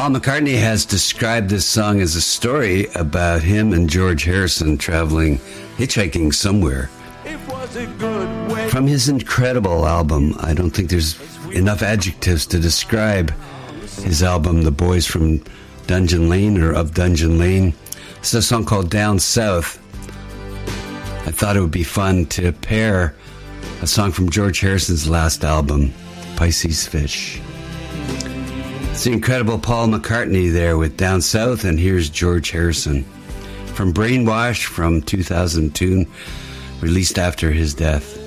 Paul McCartney has described this song as a story about him and George Harrison traveling, hitchhiking somewhere. From his incredible album, I don't think there's enough adjectives to describe his album, The Boys from Dungeon Lane, or Of Dungeon Lane. It's a song called Down South. I thought it would be fun to pair a song from George Harrison's last album, Pisces Fish. It's the incredible Paul McCartney there with Down South, and here's George Harrison from Brainwash from 2002, released after his death.